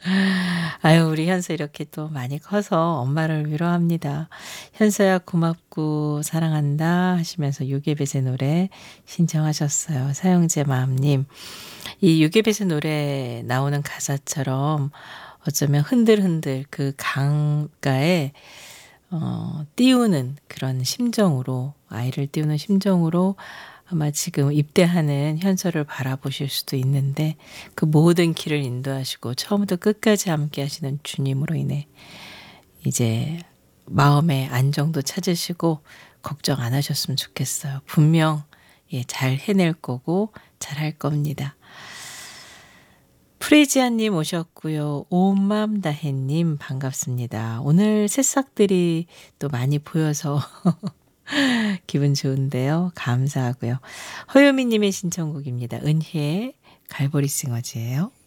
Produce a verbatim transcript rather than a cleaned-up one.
아유, 우리 현서 이렇게 또 많이 커서 엄마를 위로합니다. 현서야 고맙고 사랑한다 하시면서 유계벳의 노래 신청하셨어요. 사형제 마음님. 이 유계벳의 노래 나오는 가사처럼 어쩌면 흔들흔들 그 강가에 어 띄우는 그런 심정으로 아이를 띄우는 심정으로 아마 지금 입대하는 현서를 바라보실 수도 있는데 그 모든 길을 인도하시고 처음부터 끝까지 함께 하시는 주님으로 인해 이제 마음의 안정도 찾으시고 걱정 안 하셨으면 좋겠어요. 분명 예, 잘 해낼 거고 잘할 겁니다. 프레지아님 오셨고요. 온맘 다해님 반갑습니다. 오늘 새싹들이 또 많이 보여서 기분 좋은데요. 감사하고요. 허유미님의 신청곡입니다. 은희의 갈보리 싱어즈예요.